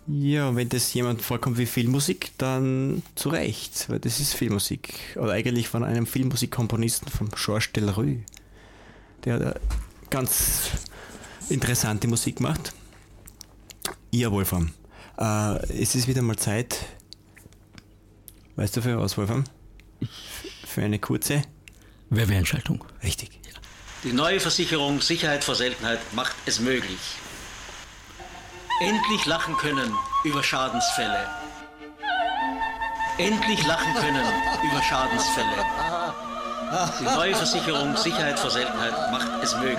Ja, wenn das jemand vorkommt wie Filmmusik, dann zu Recht, weil das ist Filmmusik. Oder eigentlich von einem Filmmusikkomponisten, von Georges Delerue, der ganz interessante Musik macht. Ja, Wolfram. Es ist wieder mal Zeit. Weißt du für was, Wolfram? Für eine kurze Werbeeinschaltung. Richtig. Die neue Versicherung Sicherheit vor Seltenheit macht es möglich. Endlich lachen können über Schadensfälle. Endlich lachen können über Schadensfälle. Die neue Versicherung Sicherheit vor Seltenheit macht es möglich.